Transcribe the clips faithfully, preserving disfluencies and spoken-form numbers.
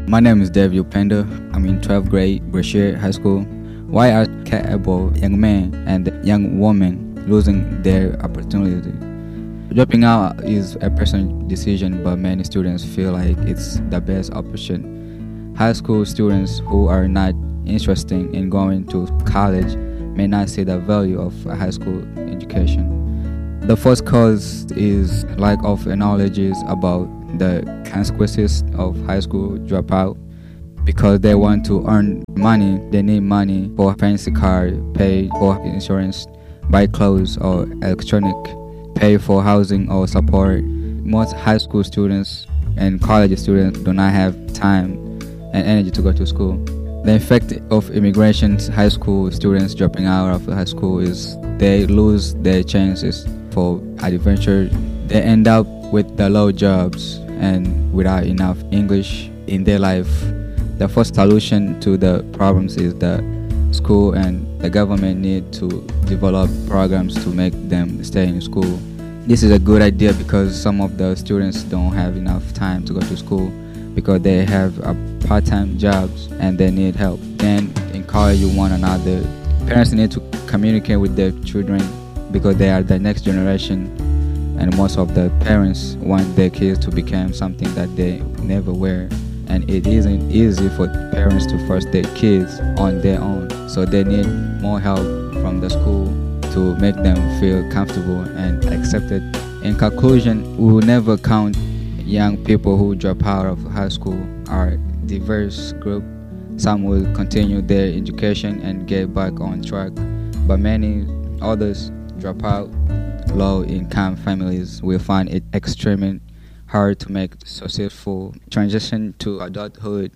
My name is Dev Upenda. I'm in twelfth grade, Brashear High School. Why are capable young men and young women losing their opportunity? Dropping out is a personal decision, but many students feel like it's the best option. High school students who are not interested in going to college may not see the value of a high school education. The first cause is lack of knowledge about the consequences of high school dropout. Because they want to earn money, they need money for a fancy car, pay for insurance, buy clothes or electronic, pay for housing or support. Most high school students and college students do not have time and energy to go to school. The effect of immigration high school students dropping out of high school is they lose their chances for adventure. They end up with the low jobs and without enough English in their life. The first solution to the problems is the school and the government need to develop programs to make them stay in school. This is a good idea because some of the students don't have enough time to go to school because they have a part-time jobs and they need help. Then encourage one another. Parents need to communicate with their children because they are the next generation, and most of the parents want their kids to become something that they never were. And it isn't easy for parents to force their kids on their own. So they need more help from the school to make them feel comfortable and accepted. In conclusion, we will never count young people who drop out of high school are a diverse group. Some will continue their education and get back on track, but many others drop out. Low-income families will find it extremely hard to make successful transition to adulthood.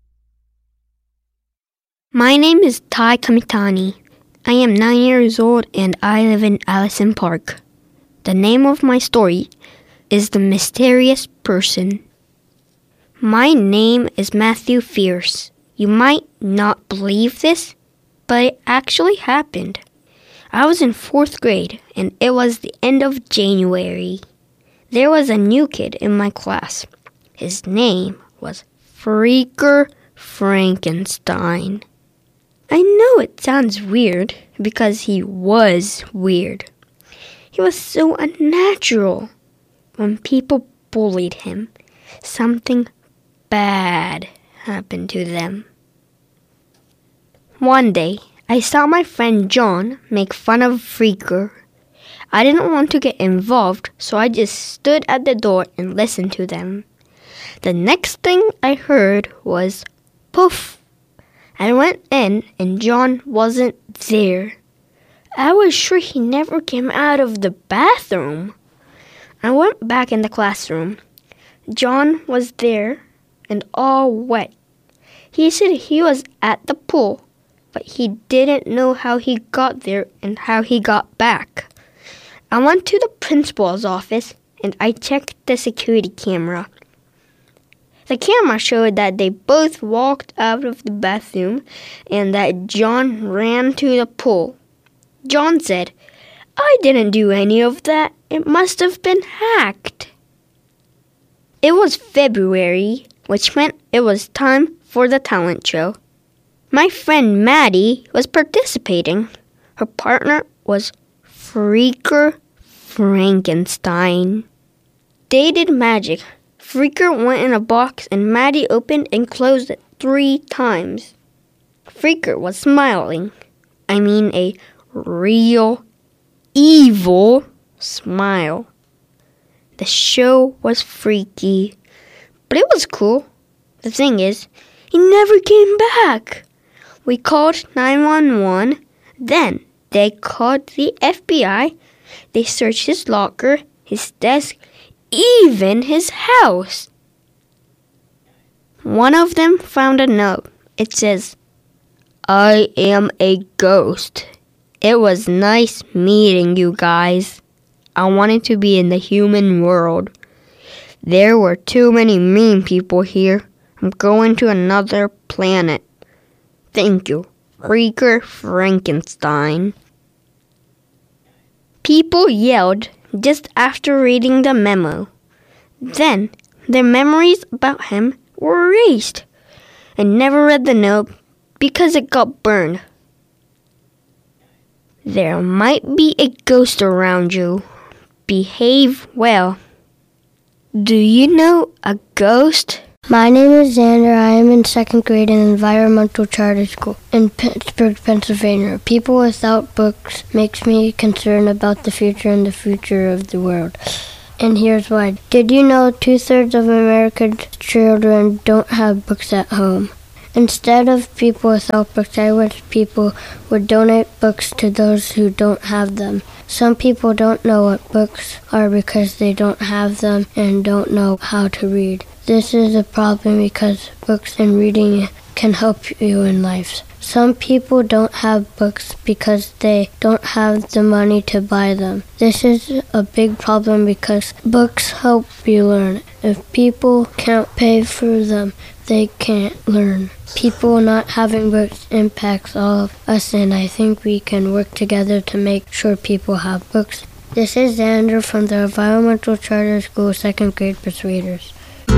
My name is Tai Kamitani. I am nine years old and I live in Allison Park. The name of my story is The Mysterious Person. My name is Matthew Fierce. You might not believe this, but it actually happened. I was in fourth grade and it was the end of January. There was a new kid in my class. His name was Freaker Frankenstein. I know it sounds weird because he was weird. He was so unnatural. When people bullied him, something bad happened to them. One day, I saw my friend John make fun of Freaker. I didn't want to get involved, so I just stood at the door and listened to them. The next thing I heard was poof. I went in and John wasn't there. I was sure he never came out of the bathroom. I went back in the classroom. John was there and all wet. He said he was at the pool, but he didn't know how he got there and how he got back. I went to the principal's office and I checked the security camera. The camera showed that they both walked out of the bathroom and that John ran to the pool. John said, "I didn't do any of that. It must have been hacked." It was February, which meant it was time for the talent show. My friend Maddie was participating. Her partner was Freaker Frankenstein. They did magic. Freaker went in a box and Maddie opened and closed it three times. Freaker was smiling. I mean a real, evil smile. The show was freaky, but it was cool. The thing is, he never came back. We called nine one one. Then they called the F B I. They searched his locker, his desk, even his house. One of them found a note. It says, "I am a ghost. It was nice meeting you guys. I wanted to be in the human world. There were too many mean people here. I'm going to another planet. Thank you, Freaker Frankenstein." People yelled just after reading the memo. Then their memories about him were erased. and never read the note because it got burned. There might be a ghost around you. Behave well. Do you know a ghost? My name is Xander. I am in second grade in Environmental Charter School in Pittsburgh, Pennsylvania. People without books makes me concerned about the future and the future of the world. And here's why. Did you know two-thirds of American children don't have books at home? Instead of people without books, I wish people would donate books to those who don't have them. Some people don't know what books are because they don't have them and don't know how to read. This is a problem because books and reading can help you in life. Some people don't have books because they don't have the money to buy them. This is a big problem because books help you learn. If people can't pay for them, they can't learn. People not having books impacts all of us, and I think we can work together to make sure people have books. This is Xander from the Environmental Charter School, second grade Persuaders.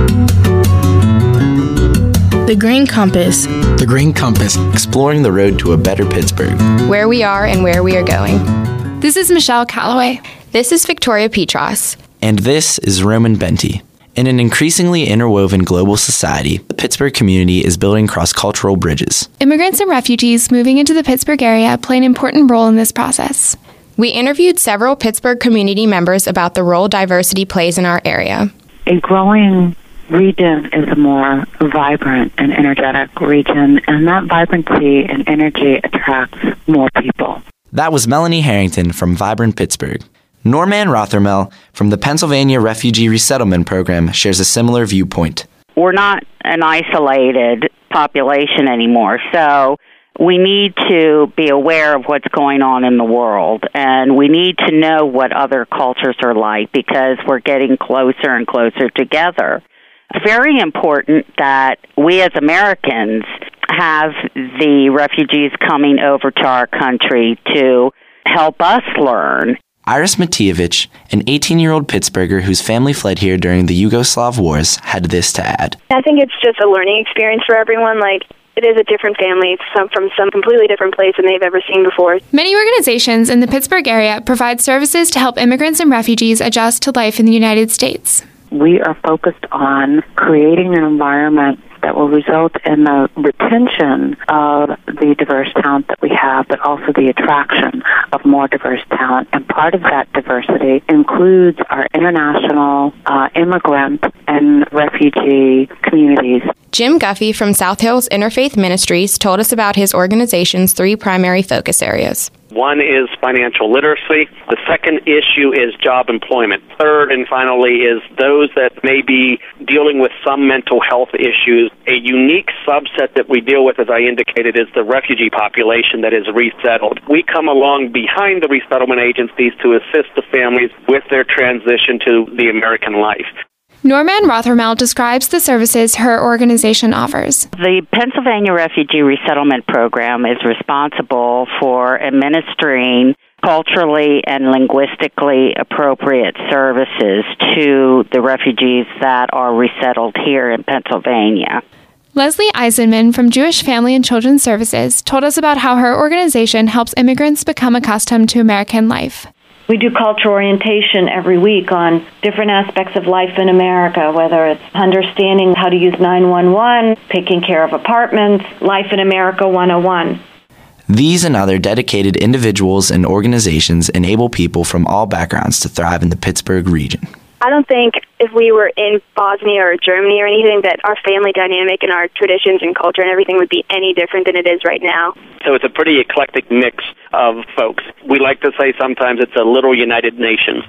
The Green Compass. The Green Compass, exploring the road to a better Pittsburgh. Where we are and where we are going. This is Michelle Calloway. This is Victoria Petros. And this is Roman Benty. In an increasingly interwoven global society, the Pittsburgh community is building cross-cultural bridges. Immigrants and refugees moving into the Pittsburgh area play an important role in this process. We interviewed several Pittsburgh community members about the role diversity plays in our area. A growing region is a more vibrant and energetic region, and that vibrancy and energy attracts more people. That was Melanie Harrington from Vibrant Pittsburgh. Norman Rothermel from the Pennsylvania Refugee Resettlement Program shares a similar viewpoint. We're not an isolated population anymore, so we need to be aware of what's going on in the world, and we need to know what other cultures are like because we're getting closer and closer together. It's very important that we as Americans have the refugees coming over to our country to help us learn. Iris Matievich, an eighteen-year-old Pittsburgher whose family fled here during the Yugoslav wars, had this to add. I think it's just a learning experience for everyone. Like, it is a different family some, from some completely different place than they've ever seen before. Many organizations in the Pittsburgh area provide services to help immigrants and refugees adjust to life in the United States. We are focused on creating an environment that will result in the retention of the diverse talent that we have, but also the attraction of more diverse talent. And part of that diversity includes our international, uh, immigrant, and refugee communities. Jim Guffey from South Hills Interfaith Ministries told us about his organization's three primary focus areas. One is financial literacy. The second issue is job employment. Third and finally is those that may be dealing with some mental health issues. A unique subset that we deal with, as I indicated, is the refugee population that is resettled. We come along behind the resettlement agencies to assist the families with their transition to the American life. Norman Rothermel describes the services her organization offers. The Pennsylvania Refugee Resettlement Program is responsible for administering culturally and linguistically appropriate services to the refugees that are resettled here in Pennsylvania. Leslie Eisenman from Jewish Family and Children's Services told us about how her organization helps immigrants become accustomed to American life. We do cultural orientation every week on different aspects of life in America, whether it's understanding how to use nine one one, taking care of apartments, Life in America one oh one. These and other dedicated individuals and organizations enable people from all backgrounds to thrive in the Pittsburgh region. I don't think if we were in Bosnia or Germany or anything that our family dynamic and our traditions and culture and everything would be any different than it is right now. So it's a pretty eclectic mix of folks. We like to say sometimes it's a little United Nations.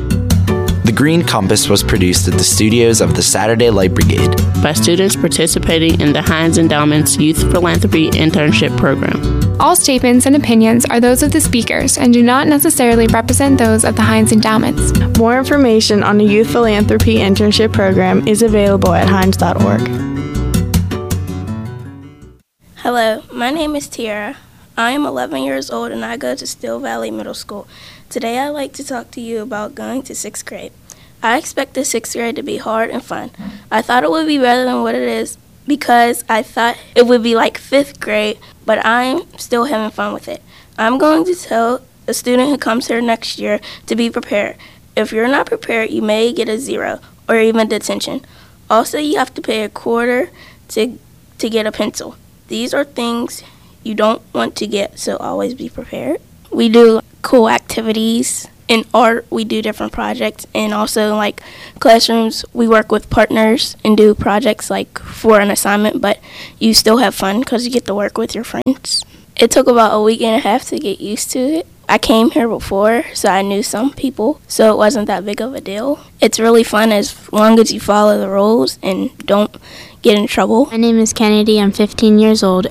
The Green Compass was produced at the studios of the Saturday Light Brigade by students participating in the Heinz Endowment's Youth Philanthropy Internship Program. All statements and opinions are those of the speakers and do not necessarily represent those of the Heinz Endowments. More information on the Youth Philanthropy Internship Program is available at heinz dot org. Hello, my name is Tiara. I am eleven years old and I go to Steel Valley Middle School. Today I'd like to talk to you about going to sixth grade. I expected sixth grade to be hard and fun. I thought it would be better than what it is, because I thought it would be like fifth grade, but I'm still having fun with it. I'm going to tell a student who comes here next year to be prepared. If you're not prepared, you may get a zero or even detention. Also, you have to pay a quarter to to get a pencil. These are things you don't want to get, so always be prepared. We do cool activities. In art, we do different projects, and also like classrooms, we work with partners and do projects like for an assignment, but you still have fun because you get to work with your friends. It took about a week and a half to get used to it. I came here before, so I knew some people, so it wasn't that big of a deal. It's really fun as long as you follow the rules and don't get in trouble. My name is Kennedy. I'm fifteen years old.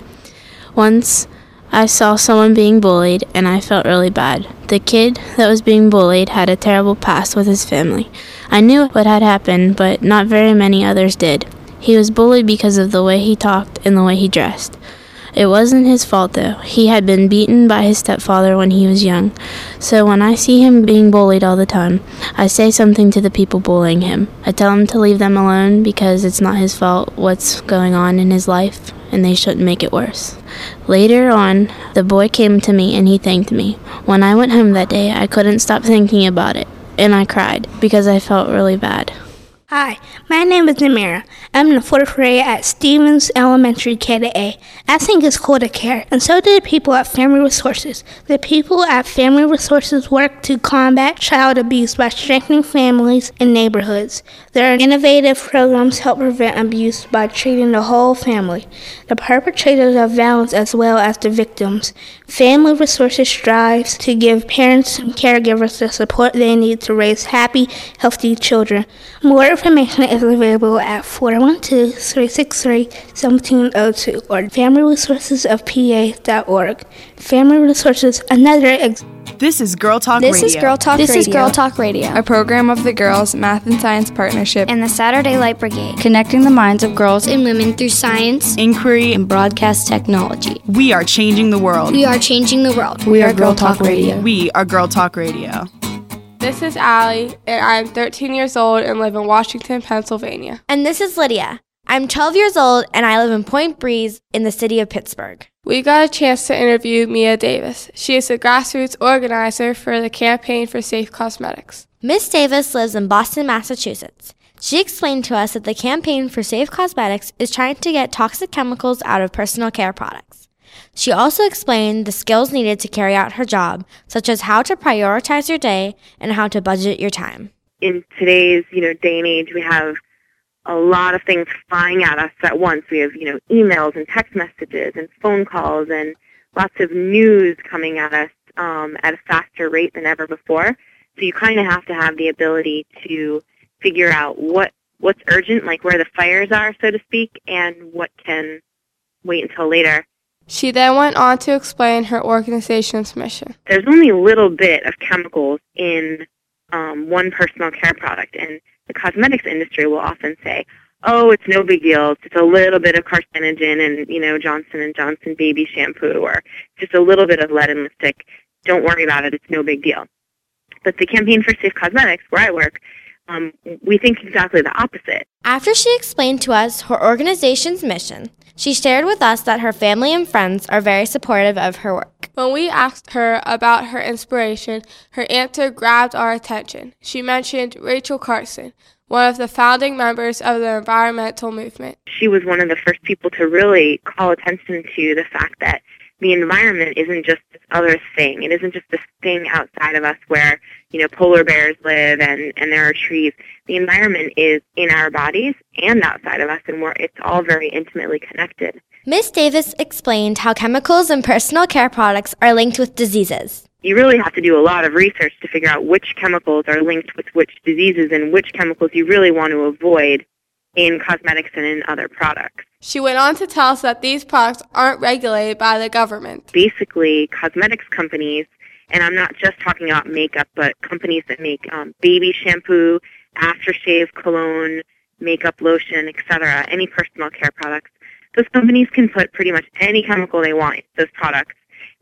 Once I saw someone being bullied, and I felt really bad. The kid that was being bullied had a terrible past with his family. I knew what had happened, but not very many others did. He was bullied because of the way he talked and the way he dressed. It wasn't his fault, though. He had been beaten by his stepfather when he was young. So when I see him being bullied all the time, I say something to the people bullying him. I tell him to leave them alone because it's not his fault what's going on in his life, and they shouldn't make it worse. Later on, the boy came to me and he thanked me. When I went home that day, I couldn't stop thinking about it, and I cried because I felt really bad. Hi, my name is Namira. I'm in the fourth grade at Stevens Elementary K to A. I think it's cool to care, and so do the people at Family Resources. The people at Family Resources work to combat child abuse by strengthening families and neighborhoods. Their innovative programs help prevent abuse by treating the whole family, the perpetrators of violence as well as the victims. Family Resources strives to give parents and caregivers the support they need to raise happy, healthy children. More information is available at four one two, three six three, one seven zero two or family resources of p a dot org. Family Resources, another ex- This is Girl Talk this Radio. Is Girl Talk this Radio. is Girl Talk Radio, a program of the Girls Math and Science Partnership and the Saturday Light Brigade, connecting the minds of girls and women through science, inquiry, and broadcast technology. We are changing the world. We are changing the world. We, we are Girl Talk, Talk Radio. We are Girl Talk Radio. This is Allie, and I'm thirteen years old and live in Washington, Pennsylvania. And this is Lydia. I'm twelve years old, and I live in Point Breeze in the city of Pittsburgh. We got a chance to interview Mia Davis. She is a grassroots organizer for the Campaign for Safe Cosmetics. Miss Davis lives in Boston, Massachusetts. She explained to us that the Campaign for Safe Cosmetics is trying to get toxic chemicals out of personal care products. She also explained the skills needed to carry out her job, such as how to prioritize your day and how to budget your time. In today's, you know, day and age, we have a lot of things flying at us at once. We have, you know, emails and text messages and phone calls and lots of news coming at us um, at a faster rate than ever before. So you kind of have to have the ability to figure out what what's urgent, like where the fires are, so to speak, and what can wait until later. She then went on to explain her organization's mission. There's only a little bit of chemicals in um, one personal care product, and the cosmetics industry will often say, oh, it's no big deal, it's just a little bit of carcinogen and, you know, Johnson and Johnson baby shampoo, or just a little bit of lead in lipstick. Don't worry about it, it's no big deal. But the Campaign for Safe Cosmetics, where I work, um, we think exactly the opposite. After she explained to us her organization's mission, she shared with us that her family and friends are very supportive of her work. When we asked her about her inspiration, her answer grabbed our attention. She mentioned Rachel Carson, one of the founding members of the environmental movement. She was one of the first people to really call attention to the fact that the environment isn't just this other thing. It isn't just this thing outside of us where, you know, polar bears live and, and there are trees. The environment is in our bodies and outside of us, and we're, it's all very intimately connected. Miss Davis explained how chemicals in personal care products are linked with diseases. You really have to do a lot of research to figure out which chemicals are linked with which diseases and which chemicals you really want to avoid in cosmetics and in other products. She went on to tell us that these products aren't regulated by the government. Basically, cosmetics companies, and I'm not just talking about makeup, but companies that make um, baby shampoo, aftershave, cologne, makeup lotion, et cetera, any personal care products, those companies can put pretty much any chemical they want in those products.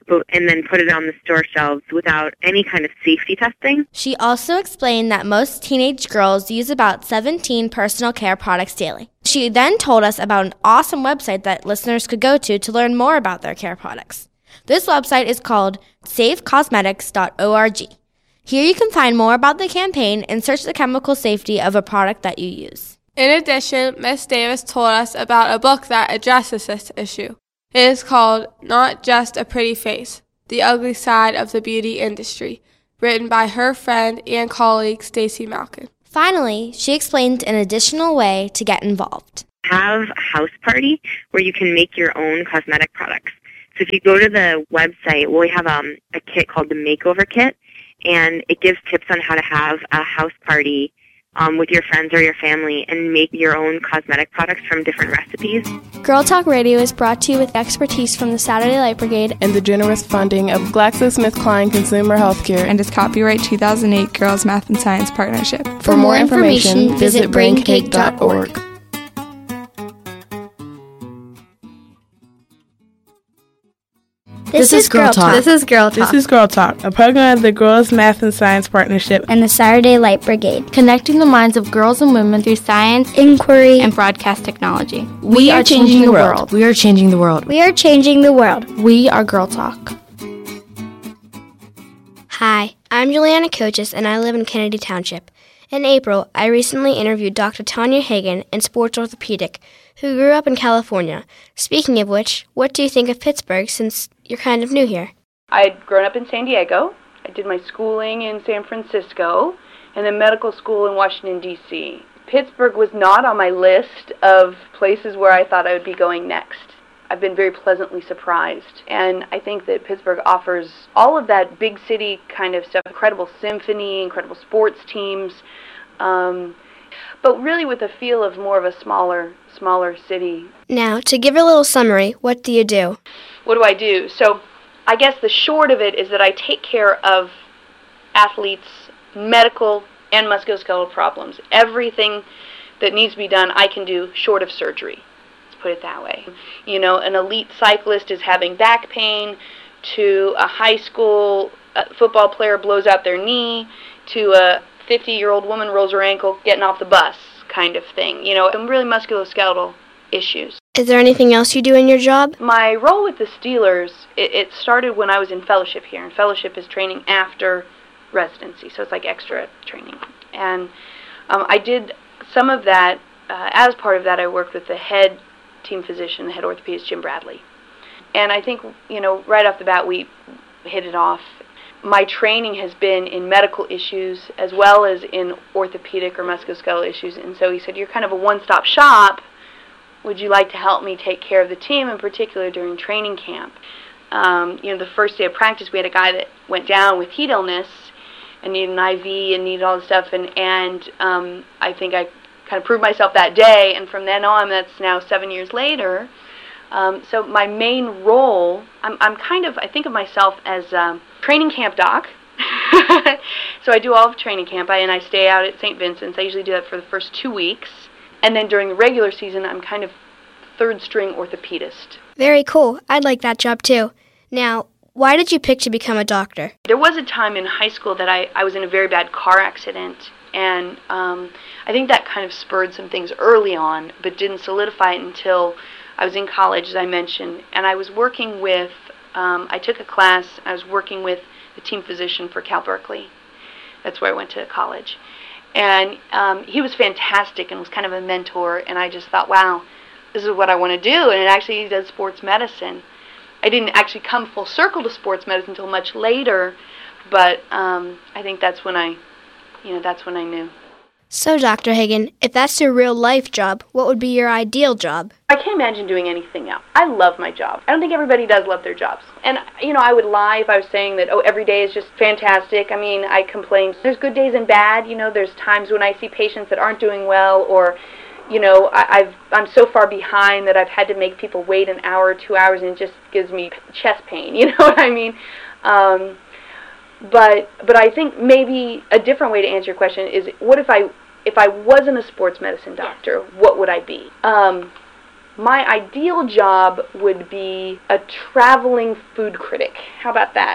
and then put it on the store shelves without any kind of safety testing. She also explained that most teenage girls use about seventeen personal care products daily. She then told us about an awesome website that listeners could go to to learn more about their care products. This website is called safe cosmetics dot org. Here you can find more about the campaign and search the chemical safety of a product that you use. In addition, Miz Davis told us about a book that addresses this issue. It is called Not Just a Pretty Face, The Ugly Side of the Beauty Industry, written by her friend and colleague Stacey Malkin. Finally, she explained an additional way to get involved. Have a house party where you can make your own cosmetic products. So if you go to the website, we have um, a kit called the Makeover Kit, and it gives tips on how to have a house party um, with your friends or your family and make your own cosmetic products from different recipes. Girl Talk Radio is brought to you with expertise from the Saturday Light Brigade and the generous funding of GlaxoSmithKline Consumer Healthcare and its copyright two thousand eight Girls Math and Science Partnership. For, For more information, information visit brain cake dot org. This, this is Girl Talk. Talk. This is Girl Talk. This is Girl Talk, a program of the Girls Math and Science Partnership and the Saturday Light Brigade, connecting the minds of girls and women through science, inquiry, and broadcast technology. We, we are changing, changing the world. world. We are changing the world. We are changing the world. We are Girl Talk. Hi, I'm Juliana Coaches, and I live in Kennedy Township. In April, I recently interviewed Doctor Tanya Hagen, in sports orthopedic, who grew up in California. Speaking of which, what do you think of Pittsburgh since you're kind of new here? I had grown up in San Diego. I did my schooling in San Francisco and then medical school in Washington, D C Pittsburgh was not on my list of places where I thought I would be going next. I've been very pleasantly surprised, and I think that Pittsburgh offers all of that big city kind of stuff, incredible symphony, incredible sports teams, um, but really with a feel of more of a smaller, smaller city. Now, to give a little summary, what do you do? What do I do? So I guess the short of it is that I take care of athletes' medical and musculoskeletal problems. Everything that needs to be done, I can do short of surgery. Let's put it that way. You know, an elite cyclist is having back pain, to a high school uh, football player blows out their knee, to a fifty-year-old woman rolls her ankle getting off the bus kind of thing. You know, really musculoskeletal issues. Is there anything else you do in your job? My role with the Steelers, it, it started when I was in fellowship here, and fellowship is training after residency, so it's like extra training. And um, I did some of that. Uh, as part of that, I worked with the head team physician, the head orthopedist, Jim Bradley. And I think, you know, right off the bat, we hit it off. My training has been in medical issues as well as in orthopedic or musculoskeletal issues, and so he said, you're kind of a one-stop shop. Would you like to help me take care of the team, in particular during training camp? Um, you know, the first day of practice, we had a guy that went down with heat illness and needed an I V and needed all this stuff, and, and um, I think I kind of proved myself that day, and from then on, that's now seven years later. Um, so my main role, I'm, I'm kind of, I think of myself as a training camp doc. So I do all of training camp, I, and I stay out at Saint Vincent's. I usually do that for the first two weeks. And then during the regular season, I'm kind of third-string orthopedist. Very cool. I'd like that job, too. Now, why did you pick to become a doctor? There was a time in high school that I, I was in a very bad car accident, and um, I think that kind of spurred some things early on, but didn't solidify it until I was in college, as I mentioned, and I was working with, um, I took a class, I was working with the team physician for Cal Berkeley. That's where I went to college. And um, he was fantastic and was kind of a mentor, and I just thought, wow, this is what I want to do. And it actually does sports medicine. I didn't actually come full circle to sports medicine until much later, but um, I think that's when I, you know, that's when I knew. So, Doctor Hagen, if that's your real-life job, what would be your ideal job? I can't imagine doing anything else. I love my job. I don't think everybody does love their jobs. And, you know, I would lie if I was saying that, oh, every day is just fantastic. I mean, I complain. There's good days and bad. You know, there's times when I see patients that aren't doing well, or, you know, I, I've, I'm so far behind that I've had to make people wait an hour or two hours, and it just gives me chest pain. You know what I mean? Um, but, but I think maybe a different way to answer your question is, what if I... If I wasn't a sports medicine doctor, what would I be? Um, My ideal job would be a traveling food critic. How about that?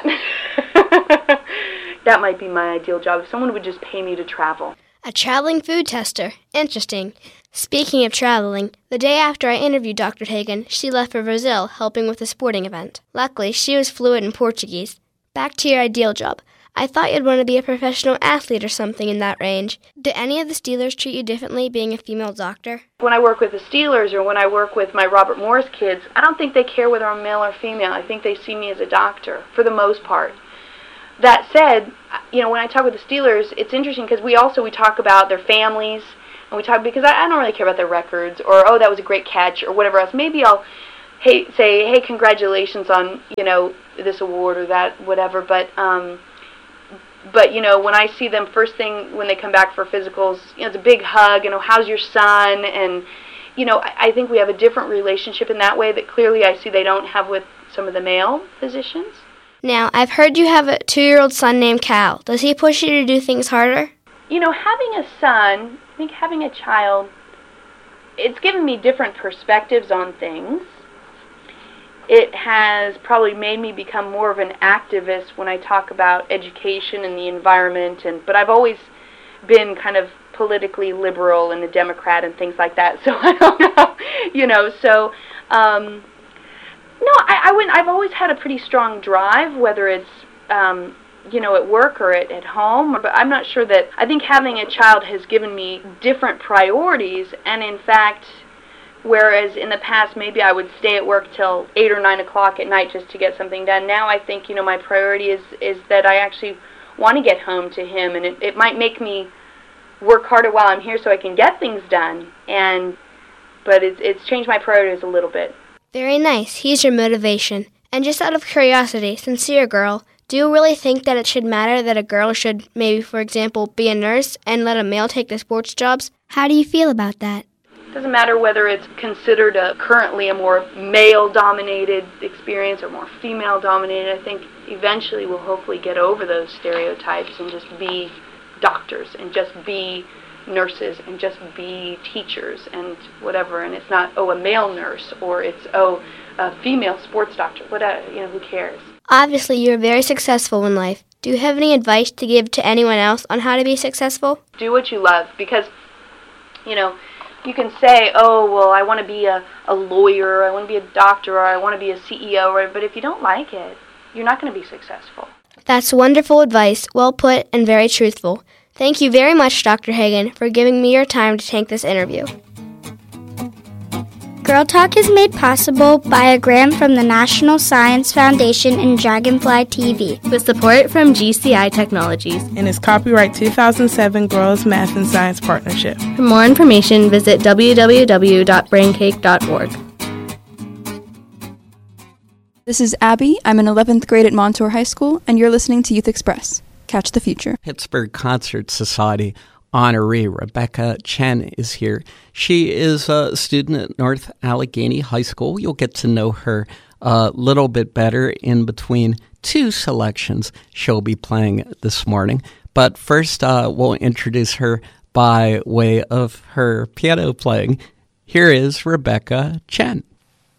That might be my ideal job, if someone would just pay me to travel. A traveling food tester. Interesting. Speaking of traveling, the day after I interviewed Doctor Hagen, she left for Brazil helping with a sporting event. Luckily, she was fluent in Portuguese. Back to your ideal job. I thought you'd want to be a professional athlete or something in that range. Do any of the Steelers treat you differently being a female doctor? When I work with the Steelers or when I work with my Robert Morris kids, I don't think they care whether I'm male or female. I think they see me as a doctor, for the most part. That said, you know, when I talk with the Steelers, it's interesting because we also, we talk about their families, and we talk, because I, I don't really care about their records, or, oh, that was a great catch, or whatever else. Maybe I'll hey, say, hey, congratulations on, you know, this award or that, whatever, but, um, but, you know, when I see them first thing when they come back for physicals, you know, it's a big hug, you know, how's your son, and, you know, I, I think we have a different relationship in that way that clearly I see they don't have with some of the male physicians. Now, I've heard you have a two-year-old son named Cal. Does he push you to do things harder? You know, having a son, I think having a child, it's given me different perspectives on things. It has probably made me become more of an activist when I talk about education and the environment, and but I've always been kind of politically liberal and a Democrat and things like that, so I don't know, you know, so, um, no, I, I wouldn't, I've always had a pretty strong drive, whether it's, um, you know, at work or at, at home, but I'm not sure that, I think having a child has given me different priorities, and in fact, whereas in the past maybe I would stay at work till eight or nine o'clock at night just to get something done, now I think, you know, my priority is, is that I actually want to get home to him, and it, it might make me work harder while I'm here so I can get things done, and, but it's, it's changed my priorities a little bit. Very nice. He's your motivation. And just out of curiosity, since you're a girl, do you really think that it should matter that a girl should maybe, for example, be a nurse and let a male take the sports jobs? How do you feel about that? It doesn't matter whether it's considered a, currently a more male-dominated experience or more female-dominated. I think eventually we'll hopefully get over those stereotypes and just be doctors and just be nurses and just be teachers and whatever, and it's not, oh, a male nurse, or it's, oh, a female sports doctor, whatever, you know, who cares? Obviously, you're very successful in life. Do you have any advice to give to anyone else on how to be successful? Do what you love, because, you know, you can say, oh, well, I want to be a, a lawyer, or I want to be a doctor, or I want to be a C E O, or, but if you don't like it, you're not going to be successful. That's wonderful advice, well put and very truthful. Thank you very much, Doctor Hagen, for giving me your time to take this interview. Girl Talk is made possible by a grant from the National Science Foundation and Dragonfly T V, with support from G C I Technologies, and is copyright two thousand seven Girls Math and Science Partnership. For more information, visit w w w dot braincake dot org. This is Abby. I'm in eleventh grade at Montour High School, and you're listening to Youth Express. Catch the future. Pittsburgh Concert Society honoree Rebecca Chen is here. She is a student at North Allegheny High School. You'll get to know her a little bit better in between two selections she'll be playing this morning. But first, uh, we'll introduce her by way of her piano playing. Here is Rebecca Chen.